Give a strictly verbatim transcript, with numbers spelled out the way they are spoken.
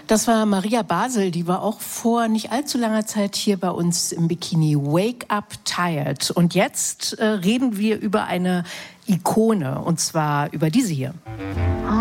Das war Maria Basel, die war auch vor nicht allzu langer Zeit hier bei uns im Bikini. Wake Up Tired. Und jetzt äh, reden wir über eine Ikone, und zwar über diese hier.